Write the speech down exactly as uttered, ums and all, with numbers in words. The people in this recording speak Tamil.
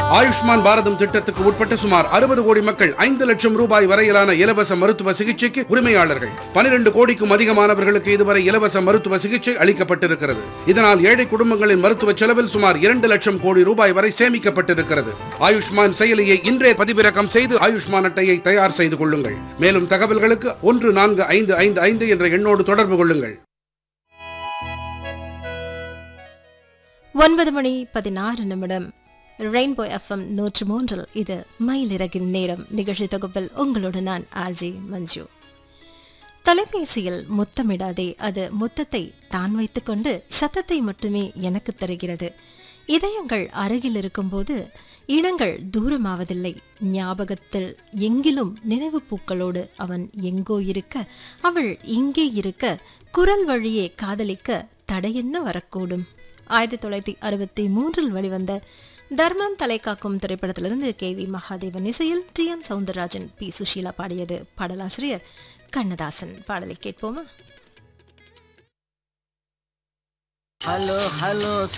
ஆயுஷ்மான் பாரதம் திட்டத்துக்கு உட்பட்ட சுமார் அறுபது கோடி மக்கள் ஐந்து லட்சம் ரூபாய் வரையிலான இலவச மருத்துவ சிகிச்சைக்கு உரிமையாளர்கள். பனிரெண்டு கோடிக்கும் அதிகமானவர்களுக்கு இதுவரை இலவச மருத்துவ சிகிச்சை அளிக்கப்பட்டிருக்கிறது. இதனால் ஏழை குடும்பங்களின் மருத்துவ செலவில் சுமார் இரண்டு லட்சம் கோடி ரூபாய் வரை சேமிக்கப்பட்டிருக்கிறது. ஆயுஷ்மான் செயலியை இன்றே பதிவிறக்கம் செய்து ஆயுஷ்மான் அட்டையை தயார் செய்து கொள்ளுங்கள். மேலும் தகவல்களுக்கு ஒன்று நான்கு ஐந்து ஐந்து ஐந்து என்ற எண்ணோடு தொடர்பு கொள்ளுங்கள். ஒன்பது மணி பதினாறு நிமிடம். ரெயின்போ எஃப்எம் நூற்று மூன்றில் இது மயிலிறகின் நேரம். நிகழ்ச்சி தொகுப்பில் உங்களோடு நான் ஆர்ஜி மஞ்சு. தொலைபேசியில் முத்தமிடாதே, அது முத்தத்தை தான் வைத்துக்கொண்டு சத்தத்தை மட்டுமே எனக்கு தருகிறது. இதயங்கள் அருகில் இருக்கும்போது இனங்கள் தூரமாவதில்லை. ஞாபகத்தில் எங்கிலும் நினைவு பூக்களோடு அவன் எங்கோ இருக்க, அவள் இங்கே இருக்க, குரல் வழியே காதலிக்க தடையென்ன வரக்கூடும். ஆயிரத்தி தொள்ளாயிரத்தி அறுபத்தி மூன்றில் வெளிவந்த தர்மம் தலை காக்கும் திரைப்படத்திலிருந்து கே வி மகாதேவன் இசையில் D M Soundararajan, B Sushila பாடியது. பாடலாசிரியர் கண்ணதாசன். பாடலை கேட்போமா? Hello hello